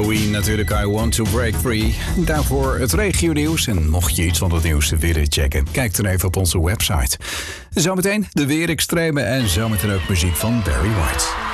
Queen natuurlijk, I Want to Break Free. Daarvoor het regionieuws. En mocht je iets van het nieuws willen checken, kijk dan even op onze website. Zometeen de weerextreme en zometeen ook muziek van Barry White.